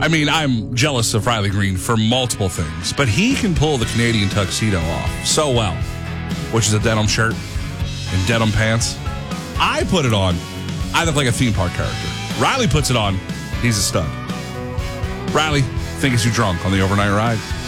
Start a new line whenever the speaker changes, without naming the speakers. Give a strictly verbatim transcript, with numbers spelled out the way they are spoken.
I mean, I'm jealous of Riley Green for multiple things, but he can pull the Canadian tuxedo off so well, which is a denim shirt and denim pants. I put it on, I look like a theme park character. Riley puts it on, he's a stud. Riley, think it's you drunk on the overnight ride.